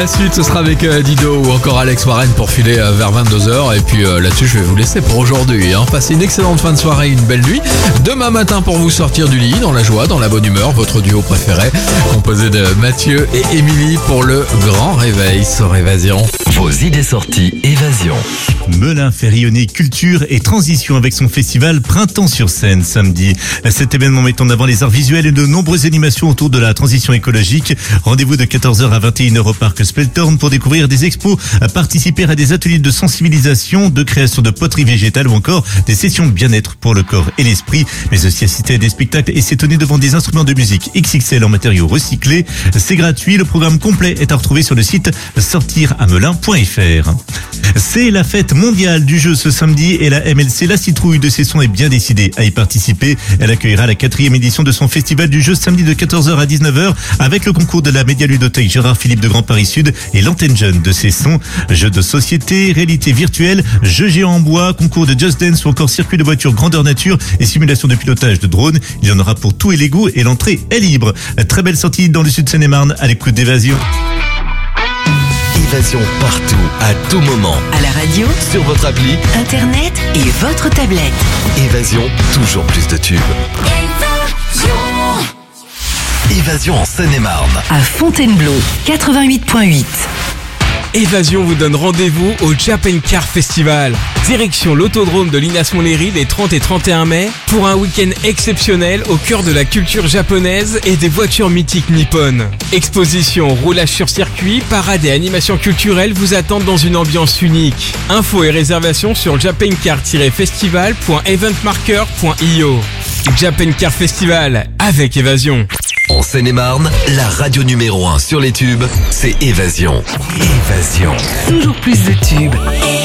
La suite, ce sera avec Dido ou encore Alex Warren pour filer vers 22h. Et puis là-dessus, je vais vous laisser pour aujourd'hui. Passez une excellente fin de soirée, une belle nuit. Demain matin, pour vous sortir du lit, dans la joie, dans la bonne humeur, votre duo préféré, composé de Mathieu et Émilie pour le grand réveil sur Évasion. Vos idées sorties Évasion. Melun fait rayonner culture et transition avec son festival Printemps sur scène samedi. Cet événement met en avant les arts visuels et de nombreuses animations autour de la transition écologique. Rendez-vous de 14h à 21h au parc Spelthorne pour découvrir des expos, participer à des ateliers de sensibilisation, de création de poterie végétale ou encore des sessions bien-être pour le corps et l'esprit, mais aussi assister à des spectacles et s'étonner devant des instruments de musique XXL en matériaux recyclés. C'est gratuit, le programme complet est à retrouver sur le site sortiramelun.fr. C'est la fête mondiale du jeu ce samedi et la MLC La Citrouille de Cesson est bien décidée à y participer. Elle accueillera la 4e édition de son festival du jeu samedi de 14h à 19h avec le concours de la médialudothèque Gérard Philippe de Grand Paris Sud et l'antenne jeune de Cesson. Jeux de société, réalité virtuelle, jeux géants en bois, concours de Just Dance ou encore circuit de voiture grandeur nature et simulation de pilotage de drone. Il y en aura pour tous et les goûts et l'entrée est libre. Très belle sortie dans le sud de Seine-et-Marne à l'écoute d'Évasion. Évasion partout, à tout moment. À la radio, Sur votre appli, internet et votre tablette. Évasion, toujours plus de tubes. Évasion en Seine-et-Marne. À Fontainebleau, 88.8. Évasion vous donne rendez-vous au Japan Car Festival. Direction l'autodrome de Linas Montlhéry les 30 et 31 mai pour un week-end exceptionnel au cœur de la culture japonaise et des voitures mythiques nippones. Exposition, roulage sur circuit, parade et animation culturelle vous attendent dans une ambiance unique. Infos et réservations sur japancar-festival.eventmarker.io. Japan Car Festival avec Évasion. En Seine-et-Marne, la radio numéro 1 sur les tubes, c'est Évasion. Évasion. Toujours plus de tubes.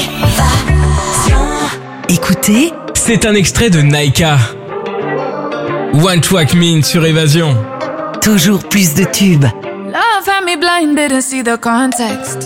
Écoutez, C'est un extrait de Naika. One Track Mind sur Évasion. toujours plus de tubes. Love had me blind, didn't see the context.